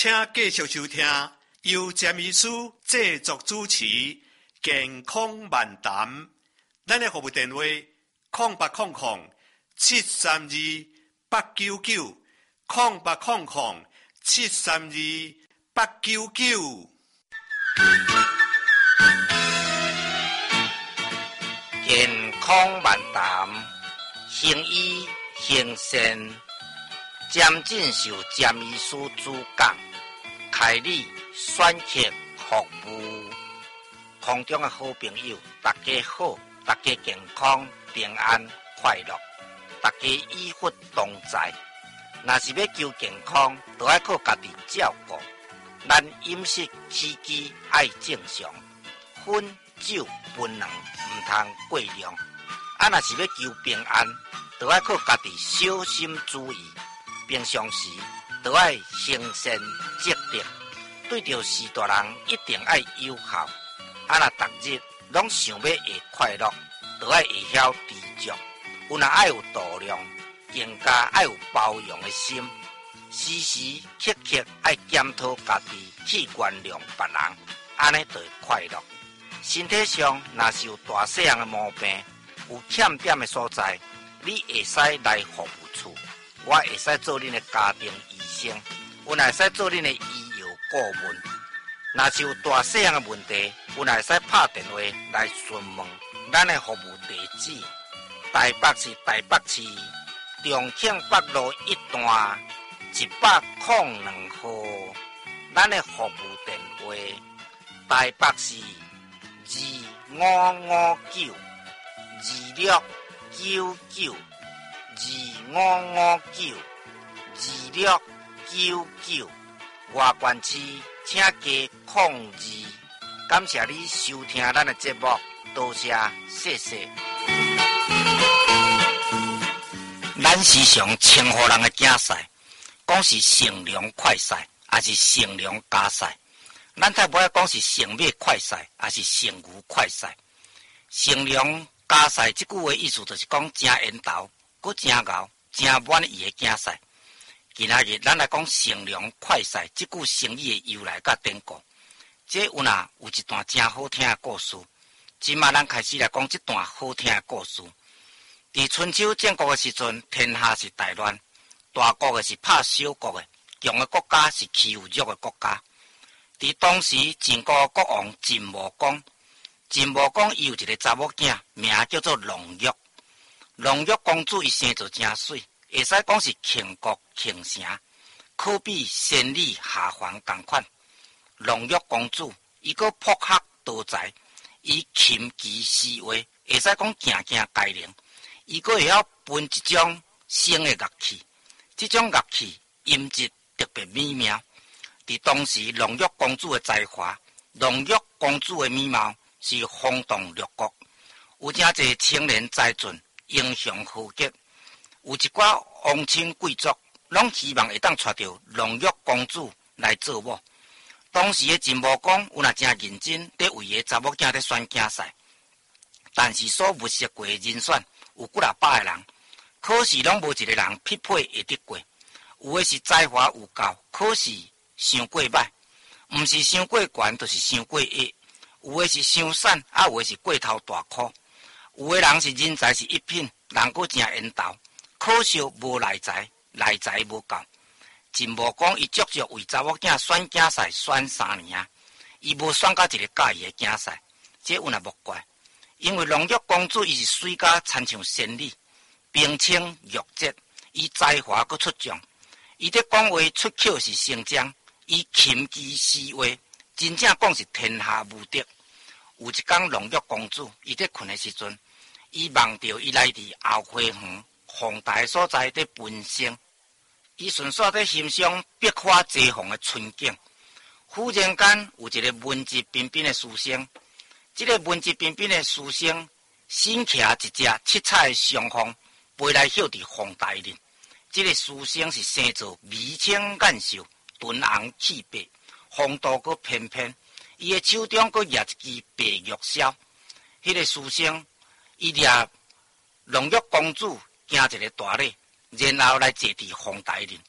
请继续收听由詹医师制作主持健康漫谈。咱的服务电话0800-732-899，0800-732-899。 健康漫谈，行医行善，渐进受詹医师主讲，开立选择服务。空中的好朋友，大家好，大家健康平安快乐，大家医福同在。若是要求健康，就要靠家己照顾。咱饮食起居爱正常，烟酒槟榔唔通过量。若是要求平安，就要靠家己小心注意。平常时就要行善积德，对着事大人一定要友好。若逐日拢想要会快乐，就要会晓知足。有若爱有度量，更加爱有包容的心。时时刻刻爱检讨家己，去原谅别人，安尼就会快乐。身体上若是有大细样的毛病，有欠点的所在，你会使来服务处，我会使做恁的家庭医生，我会使做恁的医药顾问。若是有大细样的问题，我会使拍电话来询问咱的服务地址。台北市台北市重庆北路1段102號，咱的服務電話台北市255925992559，外縣市請加02。感謝你收聽咱的節目，多謝，謝謝。咱時常稱呼人的競賽，講是乘龍快賽，還是乘龍加賽。咱太不愛講是乘馬快賽，還是乘牛快賽。乘龍加賽這句話意思就是講真緣投，佫真牛，真滿意的競賽。今仔日咱來講乘龍快賽這句成語的由來甲典故。這有一段真好聽的故事。今仔咱開始來講這段好聽的故事。在春秋戰國的時陣，天下是大亂，大國的是拍小國的，強的國家是欺負弱的國家。在當時晉國國王晉武公，伊有一個查某囝，名叫做農玉。農玉公主伊生做真水，會使講是傾國傾城，可比仙女下凡同款。農玉公主伊個博學多才，伊琴棋詩畫，會使講行行解鈴。伊個會曉分一種新的樂器，這種樂器音質特別美妙。在當時，農玉公主的才華，農玉公主的美貌是轟動六國，有真濟青年才俊英雄豪傑，有一寡皇親貴族攏希望會當娶到農玉公主來做某。當時的晉武公有真認真在為個查某囝在選競賽，但是所物色過的人選有幾啊百個人，可是攏無一個人匹配會得過。有的是才華有夠，可是傷過歹，毋是傷過懸，就是傷過矮。有的是傷瘦，有的是過頭大箍。有的人是人才是一品，人佫真緣投，可惜無內才，內才無夠。晉武公伊足足為查某囝選競賽選3年啊，伊無選到一個佮意的競賽，這有哪無怪。因為農玉公主伊是水甲親像仙女，冰清玉潔，伊才華佫出眾，伊在講話出口是成章，伊琴棋詩畫真正講是天下無敵。有一天，農玉公主伊在困的時陣，伊夢到伊來佇後花園宏大的所在在奔升，伊順續在欣賞百花齊放的春景。忽然間，有一個文質彬彬的書生。這個文質彬彬的書生，身騎一隻七彩的雙鳳，飛來曉佇紅台林。這個書生是生做眉清眼秀，敦紅氣白，風度佫翩翩。伊的手中佫拿一支白玉簫。迄個書生，伊掠農玉公主行一個大禮，然後來坐佇紅台林。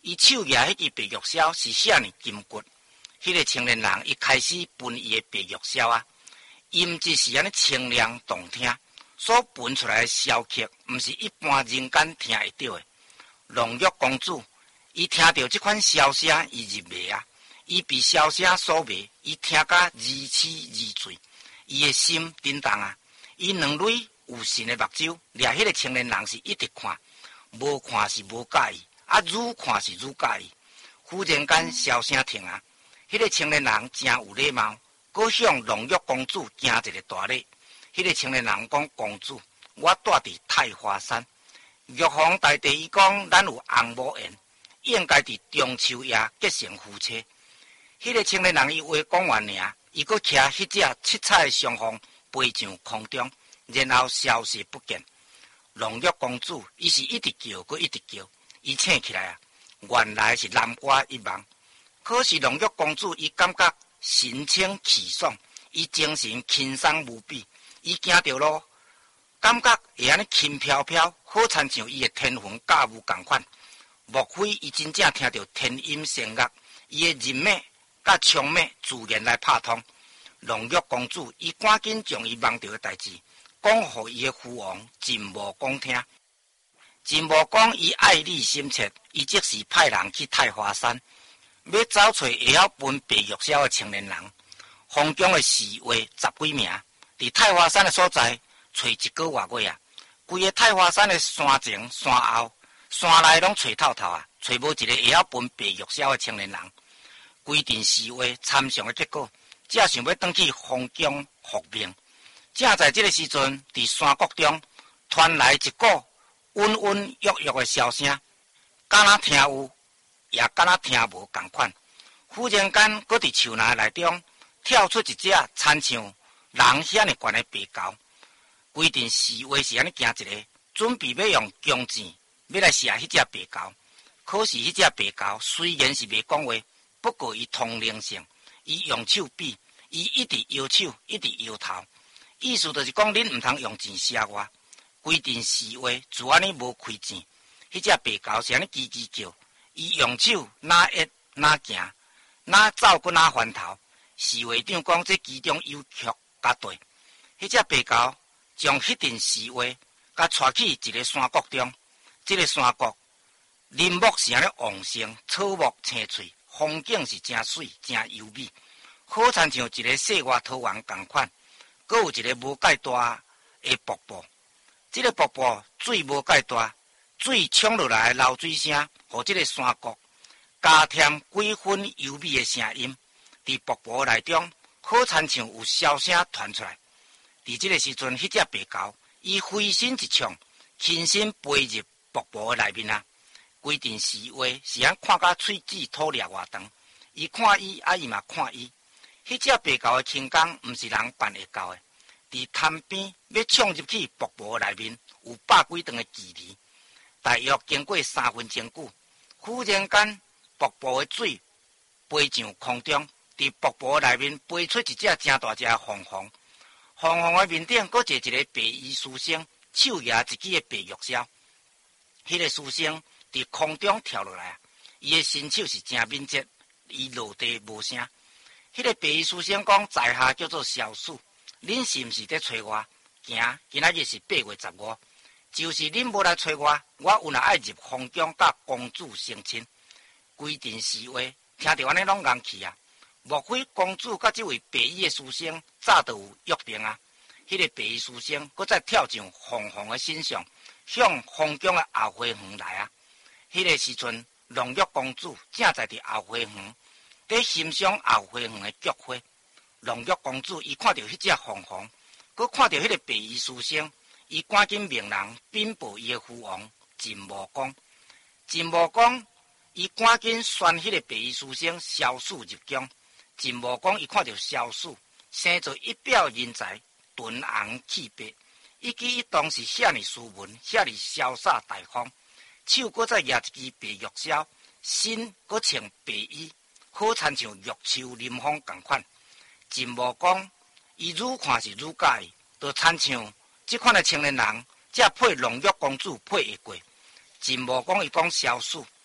伊手举迄支白玉箫是啥呢金骨，迄个青年人伊开始分伊的白玉箫啊，音质是安尼清亮动听，所分出来的箫曲，毋是一般人间听会到的。龙玉公主，伊听到这款箫声，伊入迷啊，伊被箫声所迷，伊听甲如痴如醉，伊的心震动啊，伊两蕊有神的目睭，掠迄个青年人是一直看，无看是无介意，啊愈看是愈介意。忽然间箫声停啊，迄个青年人真有礼貌，搁向龙玉公主行一个大礼。迄个青年人讲：公主，我住伫太华山，玉皇大帝伊讲咱有红无缘，应该伫中秋夜结成夫妻。迄个青年人伊话讲完尔，伊搁骑迄只七彩的双凤飞上空中，然后消失不见。龙玉公主伊是一直叫，搁一直叫，伊醒起来啊，原来是南瓜一梦。可是龙玉公主伊感觉神清气爽，伊精神轻松无比，伊行着路，感觉会安尼轻飘飘，好亲像伊的天魂驾雾共款。莫非伊真正听到天音声乐，伊的人脉甲枪脉自然来拍通。龙玉公主伊赶紧将伊梦到的代志讲互伊的父王金无公听。金无公伊爱理心切，伊即时派人去太华山，要找找会晓分白玉箫的青年人。封疆的侍卫10几名，伫太华山的所在找1个月啊，规个太华山的山前山后山内拢找透透啊，找无一个会晓分白玉箫的青年人。规定侍卫参详的结果，正想要转去封疆复命。正在这个时阵，伫山谷中传来一股温温郁郁的箫声，敢若听有，也敢若听无共款。忽然间，搁伫树林内中跳出一只亲像人遐尼悬的白猴。规定侍卫是安尼行一个，准备要用弓箭要来射迄只白猴。可是迄只白猴虽然是袂讲话，不过伊通灵性，伊用手比，伊一直摇手，一直摇头，意思就是讲恁毋通用箭射我。规定侍卫自安尼无开箭，迄只白猴是安尼叽叽叫，伊用手哪一哪行，哪走搁哪翻头。侍卫长讲这其中有曲甲对，迄只白猴将迄阵侍卫甲带去一个山谷中，这个山谷林木是安尼旺盛，草木青翠，风景是真水真优美，好亲像一个世外桃源共款。阁有一个无介大的瀑布，这个瀑布水无介大，水冲落来的流水声，互这个山谷加添几分优美的声音。伫瀑布内中，好亲像有箫声传出来。伫这个时阵，迄只白猴伊飞身一冲，轻身飞入瀑布内面啊。规定侍卫是安看甲喙齿吐裂外长，伊看伊，伊嘛看伊。迄只白猴的轻功，毋是人办会到的。伫滩边要冲入去瀑布内面，有百几长的距离，大约经过3分钟久。忽然间，瀑布的水飞上空中，伫瀑布内面飞出一只真大只的凤凰。凤凰的面顶搁坐一个白衣书生，手拿一支的白玉箫。迄个书生伫空中跳落来，伊的身手是真敏捷，伊落地无声。迄个白衣书生讲：在下叫做萧史，恁是毋是在找我？今仔日是8月15，就是恁无来找我，我有若爱入封疆甲公主成亲。规定侍卫听着安尼拢硬气啊！莫非公主甲这位白衣的书生早就有约定啊？迄个白衣书生搁再跳上凤凰的身上，向封疆的后花园来啊！迄个时阵，龙玉公主正在伫后花园，在欣赏后花园的菊花。龙玉公主伊看到迄只凤凰，佮看到迄个白衣书生，伊赶紧命人禀报伊的父王金无公。金无公伊赶紧宣迄个白衣书生萧史入宫。金无公伊看到萧史生做一表人才，敦昂气白，一举一动是遐尼斯文，遐尼潇洒大方。手搁再拿一支白玉箫，身搁穿白衣，好亲像玉树临风共款。金无公伊愈看是愈介意，就亲像这款的青年人，才配龙玉公主配会过。金无公伊讲萧史，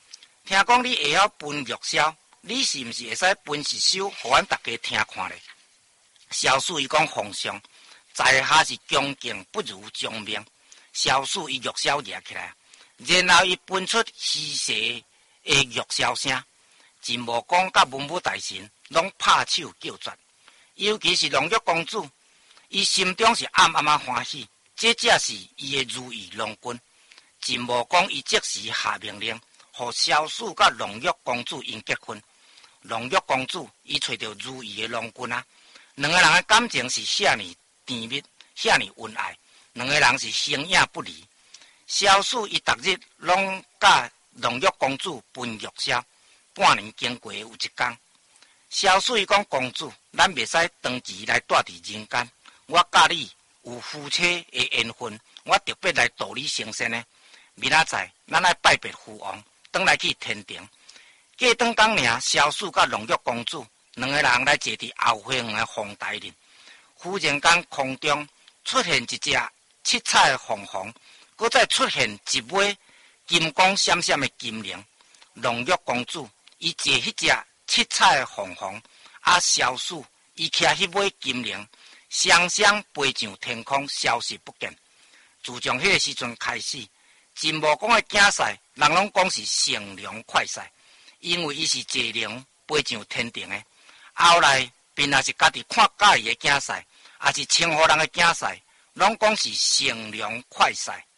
听讲你会晓分玉箫，你是毋是会使分一首，互阮大家听看咧？萧史伊讲皇上，在下是恭敬不如将命。萧史伊玉箫掠起来，然后伊分出稀细的玉箫声。秦穆公甲文武大臣拢拍手叫绝，尤其是龙玉公主，伊心中是暗暗啊欢喜，这才是伊的如意郎君。秦穆公伊即时下命令，互萧史甲龙玉公主因结婚。龙玉公主伊找到如意的郎君啊，两个人的感情是遐尼甜蜜，遐尼恩爱，两个人是形影不离。萧史伊逐日拢甲龙玉公主分玉箫。半年经过有一天，萧史伊讲：公主，咱袂使长期来住伫人间。我甲你有夫妻的缘分，我特别来度你生辰呢。明仔载，咱来拜别父王，转来去天庭。过转当年，萧史甲龙玉公主两个人来坐伫后花园的凤台里，忽然间空中出现一只七彩的凤凰，搁再出现一尾金光闪闪的金铃。龙玉公主伊坐迄只七彩的凤凰，萧史伊骑迄尾金铃，双双飞上天空，消失不见。自从迄个时阵开始，秦穆公的竞赛，人拢讲是乘龙快赛，因为伊是坐龙飞上天庭的。后来便也是家己看介意的竞赛，也是称呼人的竞赛，拢讲是乘龙快赛。